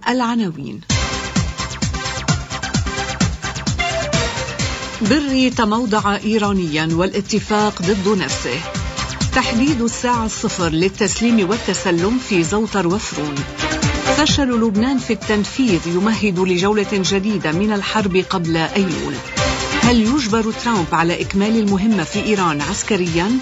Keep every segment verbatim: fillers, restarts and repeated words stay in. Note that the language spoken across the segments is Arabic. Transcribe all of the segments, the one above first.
العناوين. بري تموضع إيرانيا والاتفاق ضد نفسه. تحديد الساعة الصفر للتسليم والتسلم في زوطر وفرون. فشل لبنان في التنفيذ يمهد لجولة جديدة من الحرب قبل أيلول. هل يجبر ترامب على إكمال المهمة في إيران عسكريا؟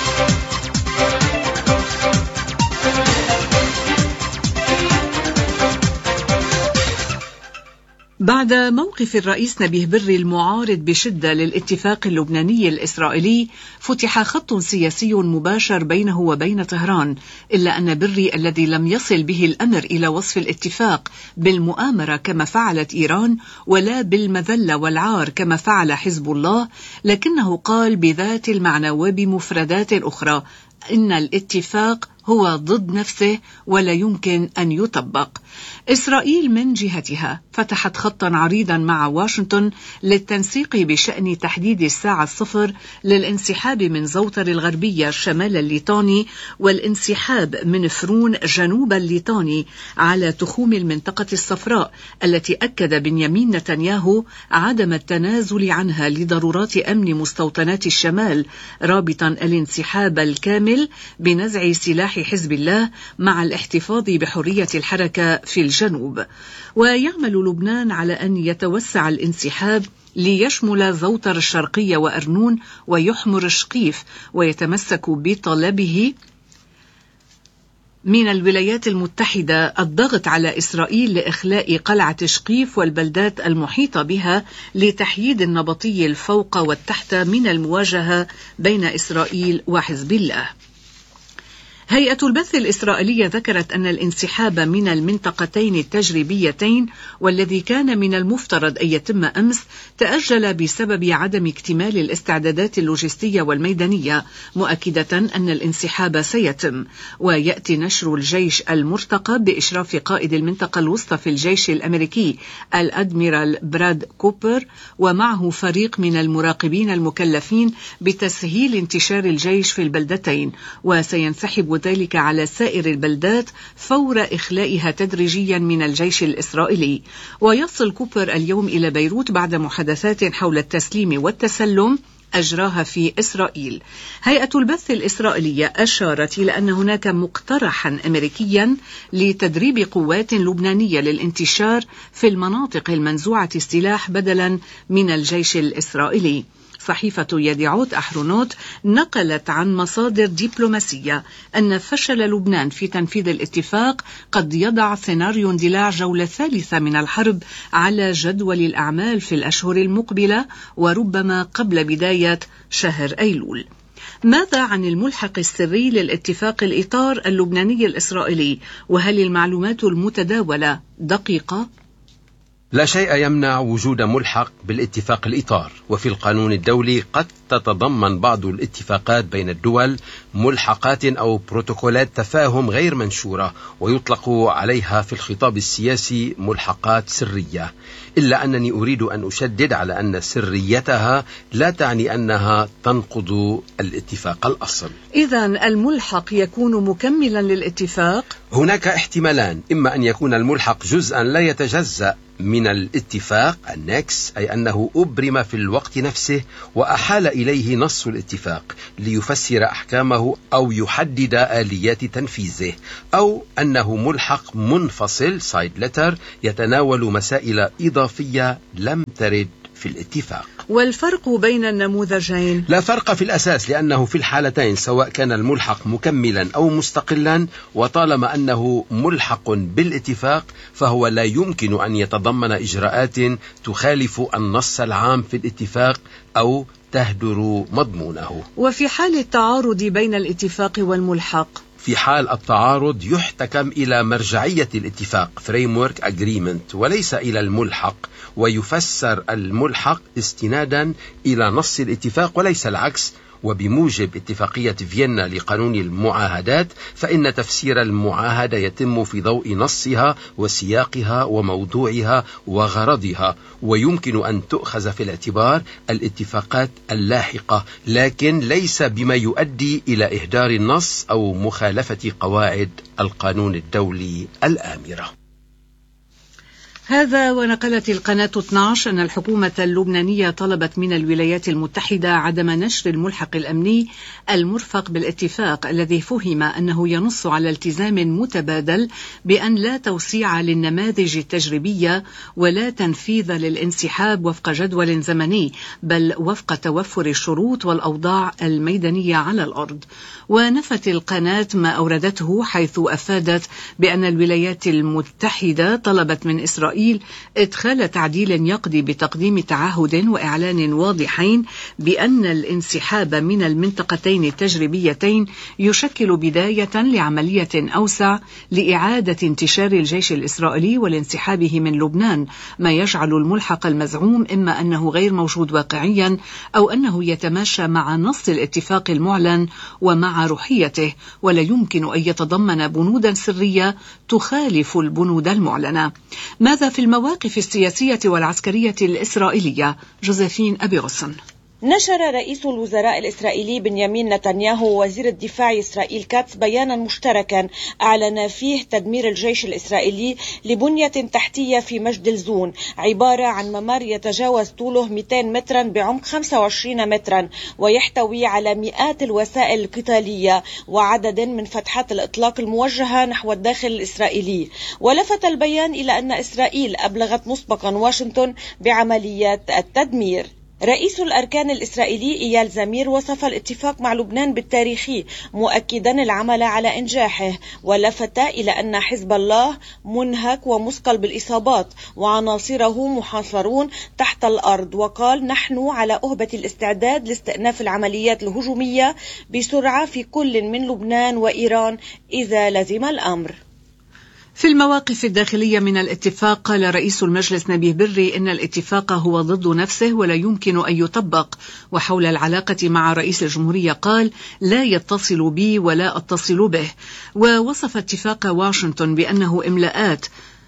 بعد موقف الرئيس نبيه بري المعارض بشدة للاتفاق اللبناني الإسرائيلي، فتح خط سياسي مباشر بينه وبين طهران، إلا أن بري الذي لم يصل به الأمر إلى وصف الاتفاق بالمؤامرة كما فعلت إيران ولا بالمذلة والعار كما فعل حزب الله، لكنه قال بذات المعنى وبمفردات أخرى إن الاتفاق هو ضد نفسه ولا يمكن أن يطبق. إسرائيل من جهتها فتحت خطا عريضا مع واشنطن للتنسيق بشأن تحديد الساعة الصفر للانسحاب من زوطر الغربية شمال الليطاني والانسحاب من فرون جنوب الليطاني على تخوم المنطقة الصفراء التي أكد بنيامين نتنياهو عدم التنازل عنها لضرورات أمن مستوطنات الشمال، رابطا الانسحاب الكامل بنزع سلاح حزب الله مع الاحتفاظ بحرية الحركة في الجنوب. ويعمل لبنان على أن يتوسع الانسحاب ليشمل زوطر الشرقية وأرنون ويحمر شقيف، ويتمسك بطلبه من الولايات المتحدة الضغط على إسرائيل لإخلاء قلعة شقيف والبلدات المحيطة بها لتحييد النبطي الفوق والتحت من المواجهة بين إسرائيل وحزب الله. هيئة البث الإسرائيلية ذكرت أن الانسحاب من المنطقتين التجريبيتين والذي كان من المفترض أن يتم أمس تأجل بسبب عدم اكتمال الاستعدادات اللوجستية والميدانية، مؤكدة أن الانسحاب سيتم. ويأتي نشر الجيش المرتقب بإشراف قائد المنطقة الوسطى في الجيش الأمريكي الأدميرال براد كوبر ومعه فريق من المراقبين المكلفين بتسهيل انتشار الجيش في البلدتين، وسينسحب ذلك على سائر البلدات فور إخلائها تدريجيا من الجيش الإسرائيلي. ويصل كوبر اليوم إلى بيروت بعد محادثات حول التسليم والتسلم أجراها في إسرائيل. هيئة البث الإسرائيلية أشارت إلى أن هناك مقترحا أمريكيا لتدريب قوات لبنانية للانتشار في المناطق المنزوعة السلاح بدلا من الجيش الإسرائيلي. صحيفة يديعوت أحرونوت نقلت عن مصادر دبلوماسية أن فشل لبنان في تنفيذ الاتفاق قد يضع سيناريو اندلاع جولة ثالثة من الحرب على جدول الأعمال في الأشهر المقبلة وربما قبل بداية شهر أيلول. ماذا عن الملحق السري للاتفاق الإطار اللبناني الإسرائيلي؟ وهل المعلومات المتداولة دقيقة؟ لا شيء يمنع وجود ملحق بالاتفاق الإطار، وفي القانون الدولي قد تتضمن بعض الاتفاقات بين الدول ملحقات أو بروتوكولات تفاهم غير منشورة، ويطلق عليها في الخطاب السياسي ملحقات سرية، إلا أنني أريد أن أشدد على أن سريتها لا تعني أنها تنقض الاتفاق الأصل. إذن الملحق يكون مكملا للاتفاق؟ هناك احتمالان، إما أن يكون الملحق جزءا لا يتجزأ من الاتفاق النكس، أي أنه أبرم في الوقت نفسه وأحال إليه نص الاتفاق ليفسر أحكامه أو يحدد آليات تنفيذه، أو أنه ملحق منفصل سايد لتر يتناول مسائل إضافية لم ترد في الاتفاق. والفرق بين النموذجين؟ لا فرق في الأساس، لأنه في الحالتين سواء كان الملحق مكملا أو مستقلا، وطالما أنه ملحق بالاتفاق فهو لا يمكن أن يتضمن إجراءات تخالف النص العام في الاتفاق أو تهدر مضمونه. وفي حال التعارض بين الاتفاق والملحق؟ في حال التعارض يحتكم إلى مرجعية الاتفاق Framework Agreement وليس إلى الملحق، ويفسر الملحق استنادا إلى نص الاتفاق وليس العكس. وبموجب اتفاقية فيينا لقانون المعاهدات فإن تفسير المعاهدة يتم في ضوء نصها وسياقها وموضوعها وغرضها، ويمكن أن تؤخذ في الاعتبار الاتفاقات اللاحقة، لكن ليس بما يؤدي إلى إهدار النص أو مخالفة قواعد القانون الدولي الآمرة. هذا ونقلت القناة اثني عشر أن الحكومة اللبنانية طلبت من الولايات المتحدة عدم نشر الملحق الأمني المرفق بالاتفاق الذي فهم أنه ينص على التزام متبادل بأن لا توسيع للنماذج التجريبية ولا تنفيذ للانسحاب وفق جدول زمني، بل وفق توفر الشروط والأوضاع الميدانية على الأرض. ونفت القناة ما أوردته، حيث أفادت بأن الولايات المتحدة طلبت من إسرائيل إدخال تعديل يقضي بتقديم تعهد وإعلان واضحين بأن الانسحاب من المنطقتين التجريبيتين يشكل بداية لعملية أوسع لإعادة انتشار الجيش الإسرائيلي والانسحابه من لبنان، ما يجعل الملحق المزعوم إما أنه غير موجود واقعيا أو أنه يتماشى مع نص الاتفاق المعلن ومع روحيته، ولا يمكن أن يتضمن بنودا سرية تخالف البنود المعلنة. ماذا في المواقف السياسية والعسكرية الإسرائيلية؟ جوزيفين أبي غصن. نشر رئيس الوزراء الإسرائيلي بنيامين نتنياهو ووزير الدفاع إسرائيل كاتس بيانا مشتركا أعلن فيه تدمير الجيش الإسرائيلي لبنية تحتية في مجد الزون، عبارة عن ممر يتجاوز طوله مئتين مترا بعمق خمسة وعشرين مترا، ويحتوي على مئات الوسائل القتالية وعدد من فتحات الإطلاق الموجهة نحو الداخل الإسرائيلي. ولفت البيان إلى أن إسرائيل أبلغت مسبقا واشنطن بعمليات التدمير. رئيس الأركان الإسرائيلي إيال زمير وصف الاتفاق مع لبنان بالتاريخي، مؤكدا العمل على إنجاحه، ولفت إلى أن حزب الله منهك ومثقل بالإصابات وعناصره محاصرون تحت الأرض، وقال: نحن على أهبة الاستعداد لاستئناف العمليات الهجومية بسرعة في كل من لبنان وإيران إذا لزم الأمر. في المواقف الداخلية من الاتفاق، قال رئيس المجلس نبيه بري إن الاتفاق هو ضد نفسه ولا يمكن أن يطبق. وحول العلاقة مع رئيس الجمهورية قال: لا يتصل بي ولا أتصل به. ووصف اتفاق واشنطن بأنه إملاءات،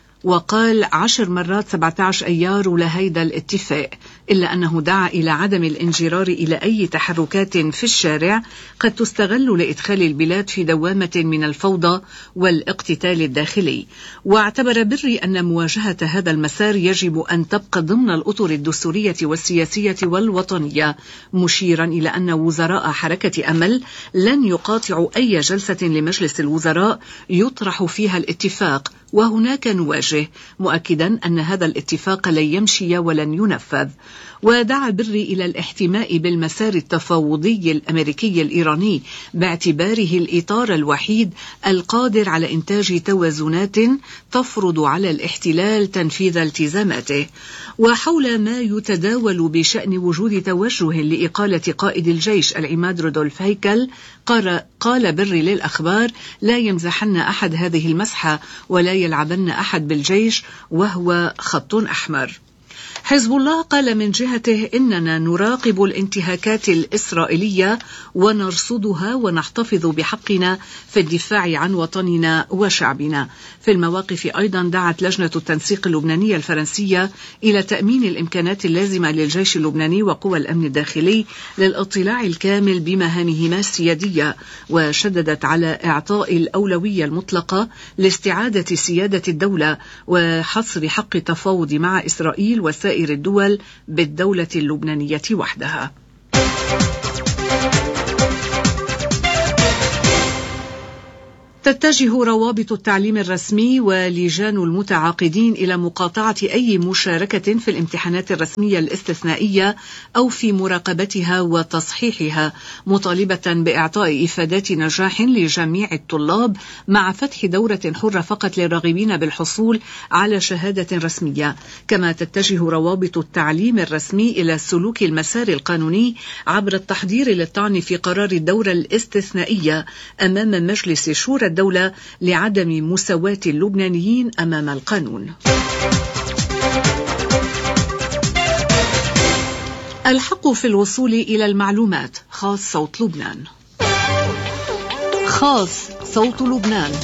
وقال عشر مرات سبعة عشر أيار لهيدا الاتفاق، إلا أنه دعا إلى عدم الانجرار إلى أي تحركات في الشارع قد تستغل لإدخال البلاد في دوامة من الفوضى والاقتتال الداخلي. واعتبر بري أن مواجهة هذا المسار يجب أن تبقى ضمن الأطر الدستورية والسياسية والوطنية، مشيرا إلى أن وزراء حركة أمل لن يقاطعوا أي جلسة لمجلس الوزراء يطرح فيها الاتفاق، وهناك نواجه، مؤكدا أن هذا الاتفاق لن يمشي ولن ينفذ. ودعا بري إلى الاحتماء بالمسار التفاوضي الأمريكي الإيراني باعتباره الإطار الوحيد القادر على إنتاج توازنات تفرض على الاحتلال تنفيذ التزاماته. وحول ما يتداول بشأن وجود توجه لإقالة قائد الجيش العماد رودولف هيكل، قال بري للأخبار: لا يمزحن أحد هذه المسحة ولا يلعبن أحد بالجيش وهو خط أحمر. حزب الله قال من جهته: إننا نراقب الانتهاكات الإسرائيلية ونرصدها ونحتفظ بحقنا في الدفاع عن وطننا وشعبنا. في المواقف أيضا دعت لجنة التنسيق اللبنانية الفرنسية إلى تأمين الإمكانات اللازمة للجيش اللبناني وقوى الأمن الداخلي للاطلاع الكامل بمهامهما السيادية، وشددت على إعطاء الأولوية المطلقة لاستعادة سيادة الدولة وحصر حق التفاوض مع إسرائيل وسائر الدول بالدولة اللبنانية وحدها. تتجه روابط التعليم الرسمي ولجان المتعاقدين إلى مقاطعة أي مشاركة في الامتحانات الرسمية الاستثنائية أو في مراقبتها وتصحيحها، مطالبة بإعطاء إفادات نجاح لجميع الطلاب مع فتح دورة حرة فقط للراغبين بالحصول على شهادة رسمية. كما تتجه روابط التعليم الرسمي إلى سلوك المسار القانوني عبر التحضير للطعن في قرار الدورة الاستثنائية أمام مجلس شورى الدولة لعدم مساواة اللبنانيين أمام القانون. الحق في الوصول إلى المعلومات. خاص صوت لبنان. خاص صوت لبنان.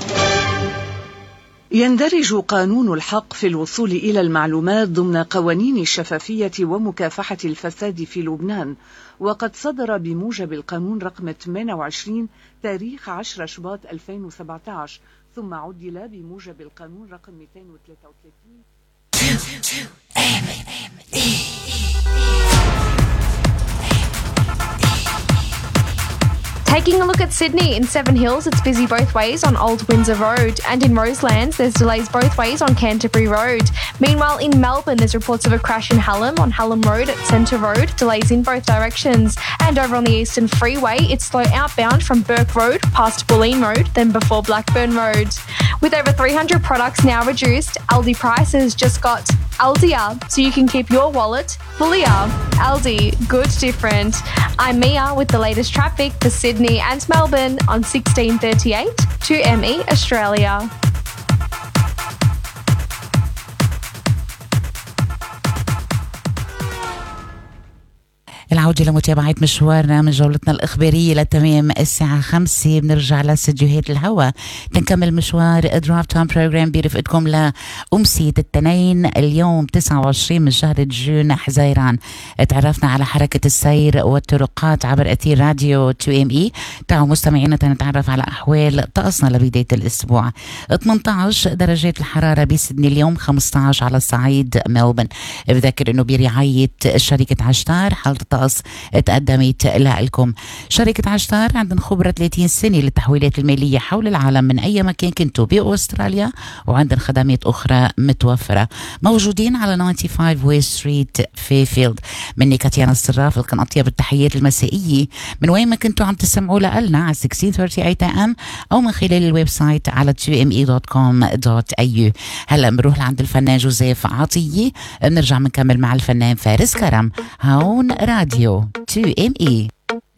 يندرج قانون الحق في الوصول إلى المعلومات ضمن قوانين الشفافية ومكافحة الفساد في لبنان، وقد صدر بموجب القانون رقم ثمانية وعشرين تاريخ عشرة شباط ألفين وسبعة عشر، ثم عدل بموجب القانون رقم مئتين وثلاثة وثلاثين Taking a look at Sydney, in Seven Hills it's busy both ways on Old Windsor Road, and in Roselands there's delays both ways on Canterbury Road. Meanwhile in Melbourne there's reports of a crash in Hallam on Hallam Road at Centre Road, delays in both directions. And over on the Eastern Freeway it's slow outbound from Burke Road past Bulleen Road, then before Blackburn Road. With over three hundred products now reduced, Aldi Prices just got Aldia, so you can keep your wallet fullier. Aldi, good different. I'm Mia with the latest traffic for Sydney and Melbourne on sixteen thirty-eight two M E Australia. العودة لمتابعة مشوارنا من جولتنا الإخبارية لتمام الساعة خمسة. بنرجع لاستديوهات الهوا تنكمل مشوار درايف تايم بروجرام برفقتكم لأمسية التنين اليوم تسعة وعشرين من شهر جون حزيران. تعرفنا على حركة السير والطرقات عبر أثير راديو تو إم إي. تعالوا مستمعينا نتعرف على أحوال طقسنا لبداية الأسبوع. ثمانية عشر درجات الحرارة بسيدني اليوم، خمسة عشر على صعيد ملبن. بذكر أنه برعاية شركة عشتار حالة الطقس تقدمت لكم. شركة عشتار عندنا خبرة ثلاثين سنة للتحويلات المالية حول العالم من أي مكان كنتوا بأستراليا، وعندنا خدمات أخرى متوفرة. موجودين على خمسة وتسعين ويست ستريت في فيلد. مني كاتيانا الصراف، لكن أطيب التحيات المسائية من وين ما كنتوا عم تسمعوا لنا على ستة عشر ثلاثة وثلاثين أم أو من خلال الويب سايت على تو إم إي دوت كوم دوت إيه يو. هلا بنروح لعند الفنان جوزيف عطية، بنرجع بنكمل مع الفنان فارس كرم هون راديو تو إم إي.